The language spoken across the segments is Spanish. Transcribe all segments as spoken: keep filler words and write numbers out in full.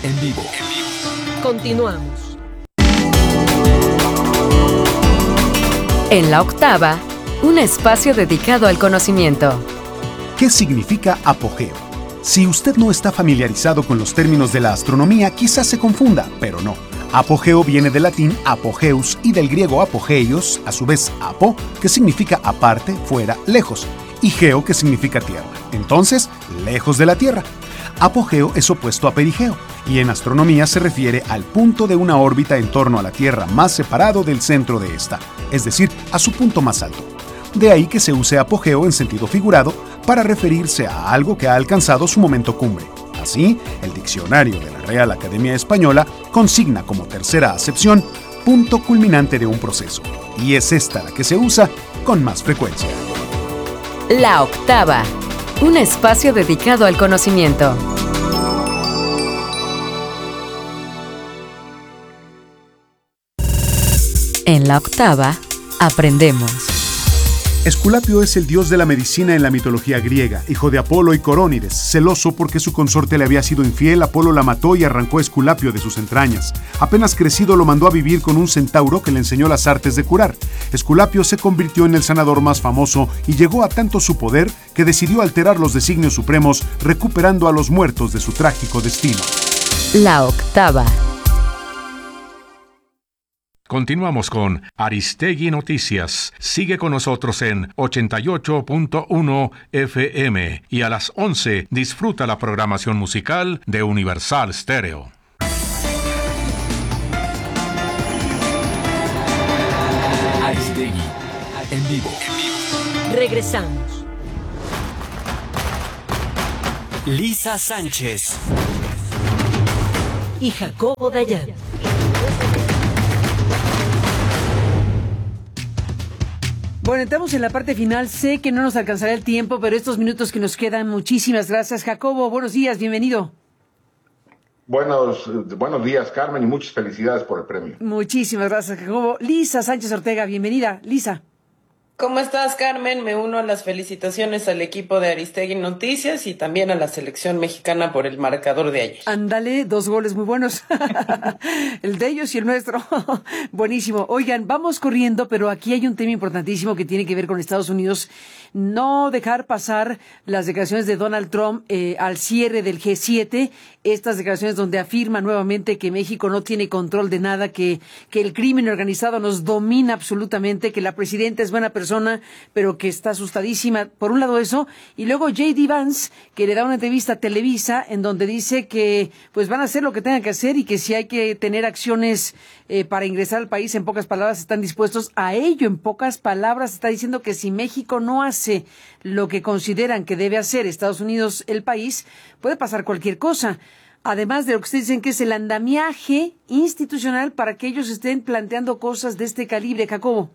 en vivo. Continuamos. En la octava, un espacio dedicado al conocimiento. ¿Qué significa apogeo? Si usted no está familiarizado con los términos de la astronomía, quizás se confunda, pero no. Apogeo viene del latín apogeus y del griego apogeios, a su vez apo, que significa aparte, fuera, lejos, y geo, que significa tierra. Entonces, lejos de la Tierra. Apogeo es opuesto a perigeo, y en astronomía se refiere al punto de una órbita en torno a la Tierra más separado del centro de esta, es decir, a su punto más alto. De ahí que se use apogeo en sentido figurado para referirse a algo que ha alcanzado su momento cumbre. Así, el diccionario de la Real Academia Española consigna como tercera acepción punto culminante de un proceso, y es esta la que se usa con más frecuencia. La octava, un espacio dedicado al conocimiento. En la octava, aprendemos. Esculapio es el dios de la medicina en la mitología griega, hijo de Apolo y Corónides. Celoso porque su consorte le había sido infiel, Apolo la mató y arrancó a Esculapio de sus entrañas. Apenas crecido lo mandó a vivir con un centauro que le enseñó las artes de curar. Esculapio se convirtió en el sanador más famoso y llegó a tanto su poder que decidió alterar los designios supremos, recuperando a los muertos de su trágico destino. La octava. Continuamos con Aristegui Noticias. Sigue con nosotros en ochenta y ocho punto uno F M y a las once disfruta la programación musical de Universal Stereo. Aristegui en vivo. Regresamos. Lisa Sánchez y Jacobo Dayan. Bueno, entramos en la parte final. Sé que no nos alcanzará el tiempo, pero estos minutos que nos quedan, muchísimas gracias. Jacobo, buenos días, bienvenido. Buenos, buenos días, Carmen, y muchas felicidades por el premio. Muchísimas gracias, Jacobo. Lisa Sánchez Ortega, bienvenida. Lisa. ¿Cómo estás, Carmen? Me uno a las felicitaciones al equipo de Aristegui Noticias y también a la selección mexicana por el marcador de ayer. Ándale, dos goles muy buenos. El de ellos y el nuestro. Buenísimo. Oigan, vamos corriendo, pero aquí hay un tema importantísimo que tiene que ver con Estados Unidos. No dejar pasar las declaraciones de Donald Trump eh, al cierre del G siete. Estas declaraciones donde afirma nuevamente que México no tiene control de nada, que, que el crimen organizado nos domina absolutamente, que la presidenta es buena persona, pero que está asustadísima. Por un lado eso, y luego J D Vance, que le da una entrevista a Televisa, en donde dice que pues van a hacer lo que tengan que hacer y que si hay que tener acciones eh, para ingresar al país, en pocas palabras, están dispuestos a ello. En pocas palabras, está diciendo que si México no hace lo que consideran que debe hacer Estados Unidos, el país, puede pasar cualquier cosa. Además de lo que ustedes dicen que es el andamiaje institucional para que ellos estén planteando cosas de este calibre, Jacobo.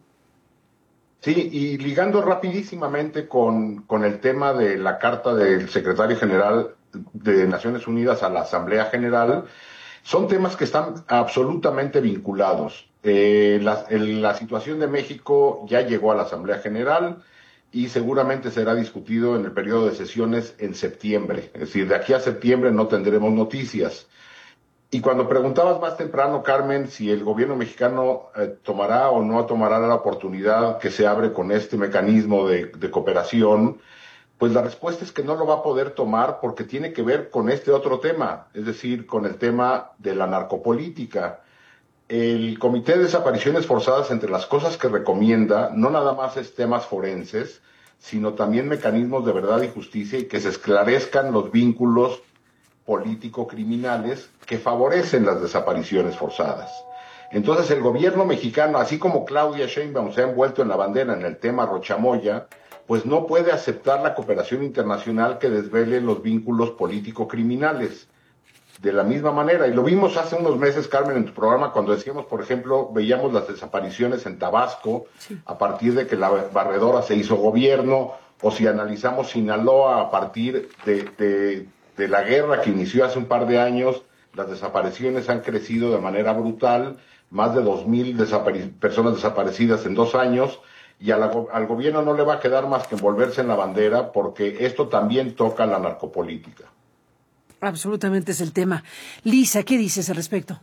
Sí, y ligando rapidísimamente con, con el tema de la carta del secretario general de Naciones Unidas a la Asamblea General, son temas que están absolutamente vinculados. Eh, la, el, la situación de México ya llegó a la Asamblea General y seguramente será discutido en el periodo de sesiones en septiembre. Es decir, de aquí a septiembre no tendremos noticias. Y cuando preguntabas más temprano, Carmen, si el gobierno mexicano eh, tomará o no tomará la oportunidad que se abre con este mecanismo de, de cooperación, pues la respuesta es que no lo va a poder tomar porque tiene que ver con este otro tema, es decir, con el tema de la narcopolítica. El Comité de Desapariciones Forzadas, entre las cosas que recomienda, no nada más es temas forenses, sino también mecanismos de verdad y justicia y que se esclarezcan los vínculos político-criminales que favorecen las desapariciones forzadas. Entonces el gobierno mexicano, así como Claudia Sheinbaum se ha envuelto en la bandera en el tema Rochamoya, pues no puede aceptar la cooperación internacional que desvele los vínculos político-criminales. De la misma manera, y lo vimos hace unos meses, Carmen, en tu programa, cuando decíamos, por ejemplo, veíamos las desapariciones en Tabasco, sí, a partir de que la barredora se hizo gobierno, o si analizamos Sinaloa a partir de, de, de la guerra que inició hace un par de años, las desapariciones han crecido de manera brutal, más de dos mil desapare- personas desaparecidas en dos años, y a la, al gobierno no le va a quedar más que envolverse en la bandera, porque esto también toca la narcopolítica. Absolutamente es el tema. Lisa, ¿qué dices al respecto?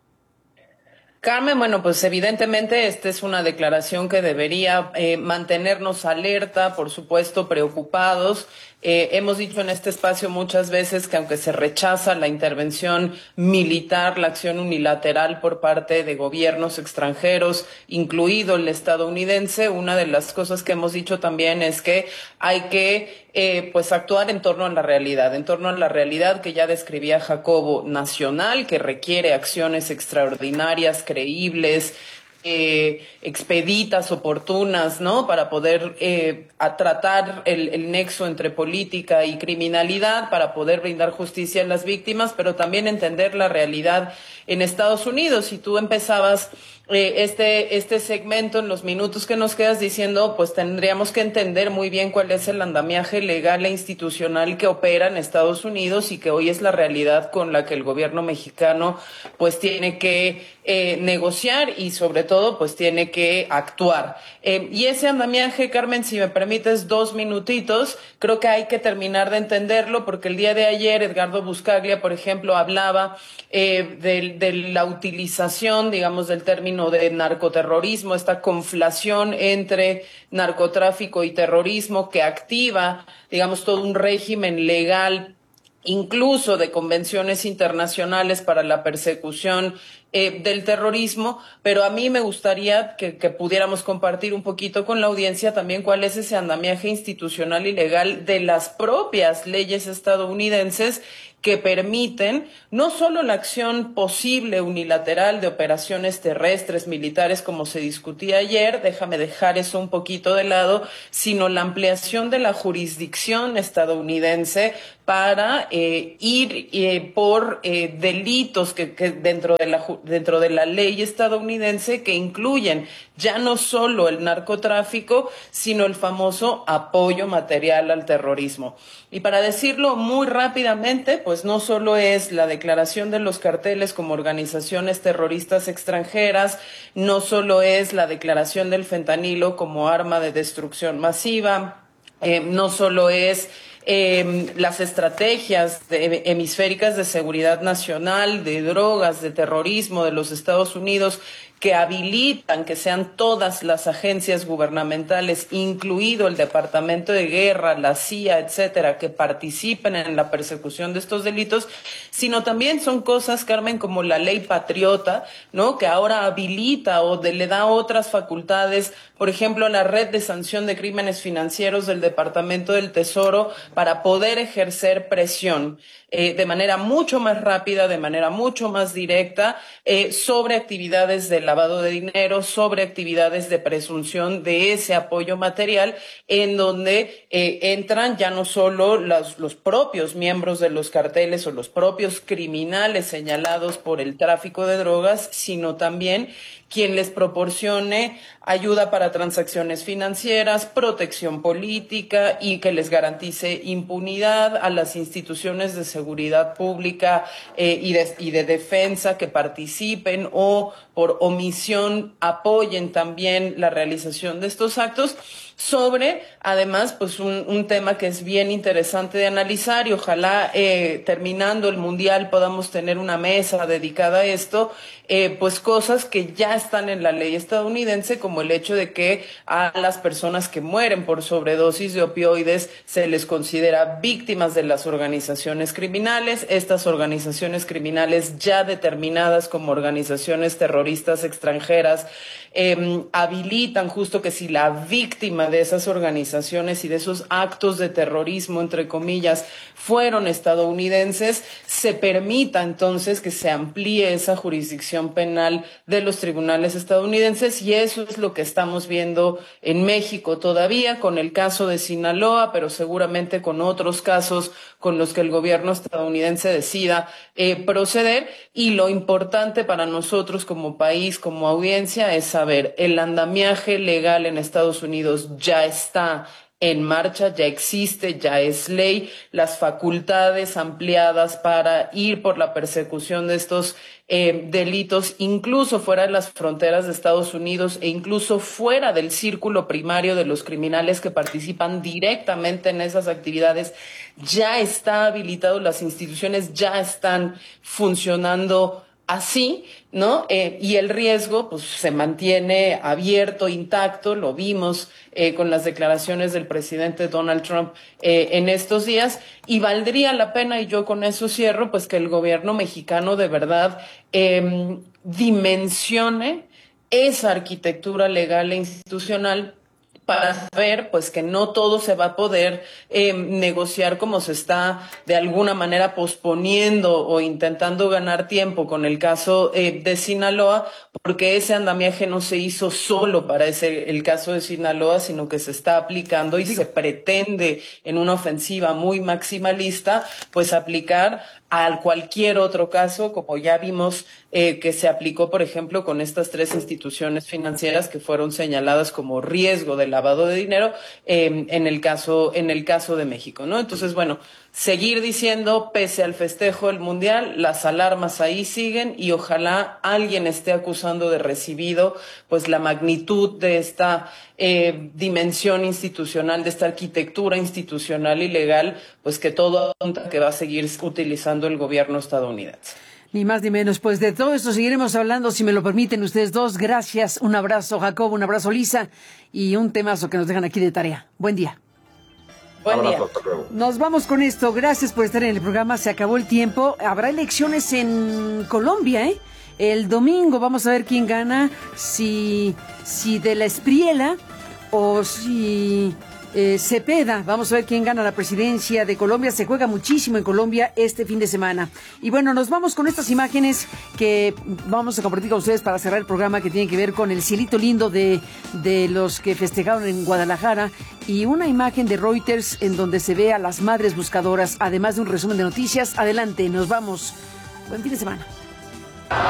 Carmen, bueno, pues evidentemente esta es una declaración que debería eh, mantenernos alerta, por supuesto, preocupados. Eh, hemos dicho en este espacio muchas veces que aunque se rechaza la intervención militar, la acción unilateral por parte de gobiernos extranjeros, incluido el estadounidense, una de las cosas que hemos dicho también es que hay que eh, pues actuar en torno a la realidad, en torno a la realidad que ya describía Jacobo, nacional, que requiere acciones extraordinarias, creíbles, Eh, expeditas, oportunas, ¿no? Para poder eh, a tratar el, el nexo entre política y criminalidad, para poder brindar justicia a las víctimas, pero también entender la realidad en Estados Unidos. Y tú empezabas eh, este, este segmento en los minutos que nos quedas diciendo, pues tendríamos que entender muy bien cuál es el andamiaje legal e institucional que opera en Estados Unidos y que hoy es la realidad con la que el gobierno mexicano pues tiene que eh, negociar y sobre todo pues tiene que actuar. Eh, y ese andamiaje, Carmen, si me permites dos minutitos, creo que hay que terminar de entenderlo porque el día de ayer Edgardo Buscaglia, por ejemplo, hablaba eh, de, de la utilización, digamos, del término de narcoterrorismo, esta conflación entre narcotráfico y terrorismo que activa, digamos, todo un régimen legal, incluso de convenciones internacionales para la persecución eh, del terrorismo, pero a mí me gustaría que, que pudiéramos compartir un poquito con la audiencia también cuál es ese andamiaje institucional y legal de las propias leyes estadounidenses que permiten no solo la acción posible unilateral de operaciones terrestres, militares, como se discutía ayer, déjame dejar eso un poquito de lado, sino la ampliación de la jurisdicción estadounidense para eh, ir eh, por eh, delitos que, que dentro de la dentro de la ley estadounidense que incluyen ya no solo el narcotráfico, sino el famoso apoyo material al terrorismo. Y para decirlo muy rápidamente, pues no solo es la declaración de los carteles como organizaciones terroristas extranjeras, no solo es la declaración del fentanilo como arma de destrucción masiva, eh, no solo es Eh, las estrategias de, hemisféricas de seguridad nacional, de drogas, de terrorismo de los Estados Unidos que habilitan que sean todas las agencias gubernamentales, incluido el Departamento de Guerra, la C I A, etcétera, que participen en la persecución de estos delitos, sino también son cosas, Carmen, como la ley patriota, ¿no? Que ahora habilita o de, le da otras facultades, por ejemplo, a la red de sanción de crímenes financieros del Departamento del Tesoro para poder ejercer presión eh, de manera mucho más rápida, de manera mucho más directa, eh, sobre actividades de lavado de dinero, sobre actividades de presunción de ese apoyo material, en donde eh, entran ya no solo los, los propios miembros de los carteles o los propios criminales señalados por el tráfico de drogas, sino también quien les proporcione ayuda para transacciones financieras, protección política y que les garantice impunidad a las instituciones de seguridad pública eh, y, de, y de defensa que participen o por omisión apoyen también la realización de estos actos, sobre, además, pues un, un tema que es bien interesante de analizar y ojalá eh, terminando el Mundial podamos tener una mesa dedicada a esto, eh, pues cosas que ya están en la ley estadounidense, como el hecho de que a las personas que mueren por sobredosis de opioides se les considera víctimas de las organizaciones criminales, estas organizaciones criminales ya determinadas como organizaciones terroristas extranjeras, eh, habilitan justo que si la víctima de esas organizaciones y de esos actos de terrorismo, entre comillas, fueron estadounidenses, se permita entonces que se amplíe esa jurisdicción penal de los tribunales estadounidenses, y eso es lo que estamos viendo en México todavía con el caso de Sinaloa, pero seguramente con otros casos con los que el gobierno estadounidense decida eh, proceder. Y lo importante para nosotros como país, como audiencia, es saber el andamiaje legal en Estados Unidos ya está en marcha, ya existe, ya es ley, las facultades ampliadas para ir por la persecución de estos eh, delitos, incluso fuera de las fronteras de Estados Unidos e incluso fuera del círculo primario de los criminales que participan directamente en esas actividades, ya está habilitado, las instituciones ya están funcionando así, ¿no? Eh, y el riesgo, pues, se mantiene abierto, intacto, lo vimos eh, con las declaraciones del presidente Donald Trump eh, en estos días, y valdría la pena, y yo con eso cierro, pues que el gobierno mexicano de verdad eh, dimensione esa arquitectura legal e institucional para ver, pues, que no todo se va a poder eh, negociar como se está de alguna manera posponiendo o intentando ganar tiempo con el caso eh, de Sinaloa, porque ese andamiaje no se hizo solo para ese, el caso de Sinaloa, sino que se está aplicando y se pretende en una ofensiva muy maximalista, pues aplicar a cualquier otro caso, como ya vimos eh, que se aplicó, por ejemplo, con estas tres instituciones financieras que fueron señaladas como riesgo de lavado de dinero eh, en el caso en el caso de México, ¿no? Entonces, bueno, seguir diciendo, pese al festejo del Mundial, las alarmas ahí siguen y ojalá alguien esté acusando de recibido, pues, la magnitud de esta eh, dimensión institucional, de esta arquitectura institucional y legal, pues que todo apunta que va a seguir utilizando el gobierno estadounidense. Ni más ni menos. Pues de todo esto seguiremos hablando, si me lo permiten ustedes dos. Gracias. Un abrazo, Jacobo. Un abrazo, Lisa. Y un temazo que nos dejan aquí de tarea. Buen día. Buen día. Nos vamos con esto. Gracias por estar en el programa. Se acabó el tiempo. Habrá elecciones en Colombia, ¿eh? El domingo vamos a ver quién gana. Si, si de la Espriella o si... Eh, Cepeda, vamos a ver quién gana la presidencia de Colombia. Se juega muchísimo en Colombia este fin de semana. Y bueno, nos vamos con estas imágenes que vamos a compartir con ustedes para cerrar el programa, que tiene que ver con el cielito lindo de, de los que festejaron en Guadalajara, y una imagen de Reuters en donde se ve a las madres buscadoras, además de un resumen de noticias. Adelante, nos vamos. Buen fin de semana.